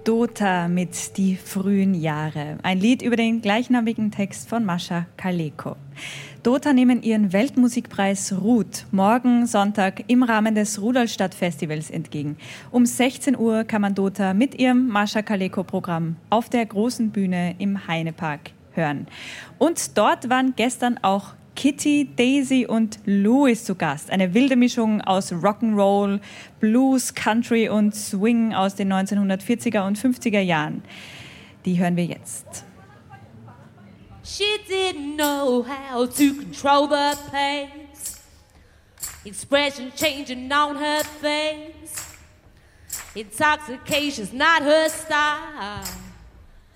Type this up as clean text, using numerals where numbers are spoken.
Dota mit Die frühen Jahre. Ein Lied über den gleichnamigen Text von Mascha Kaleko. Dota nehmen ihren Weltmusikpreis Ruth morgen Sonntag im Rahmen des Rudolstadt-Festivals entgegen. Um 16 Uhr kann man Dota mit ihrem Mascha Kaleko-Programm auf der großen Bühne im Heinepark hören. Und dort waren gestern auch Kitty, Daisy und Louis zu Gast. Eine wilde Mischung aus Rock'n'Roll, Blues, Country und Swing aus den 1940er und 50er Jahren. Die hören wir jetzt. She didn't know how to control the pace. Expression changing on her face. Intoxication's not her style.